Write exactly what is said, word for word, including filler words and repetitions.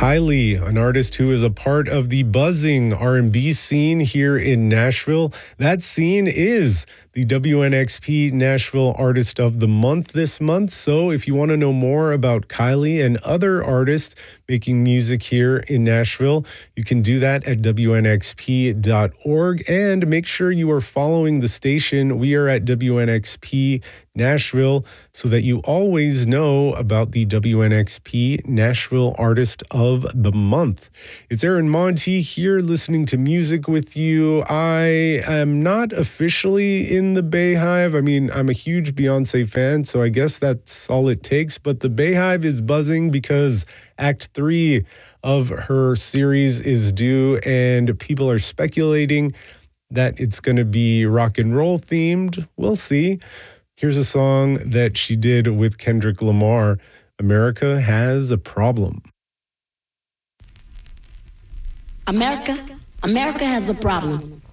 Kylie, an artist who is a part of the buzzing R and B scene here in Nashville. That scene is the W N X P Nashville Artist of the Month this month. So if you want to know more about Kylie and other artists making music here in Nashville, you can do that at W N X P dot org. And make sure you are following the station. We are at W N X P Nashville so that you always know about the W N X P Nashville Artist of the Month. It's Aaron Monty here listening to music with you. I am not officially in the Bayhive. I mean, I'm a huge Beyonce fan, so I guess that's all it takes. But the Bayhive is buzzing because Act three of her series is due, and people are speculating that it's going to be rock and roll themed. We'll see. Here's a song that she did with Kendrick Lamar, America Has a Problem. America, America has a problem.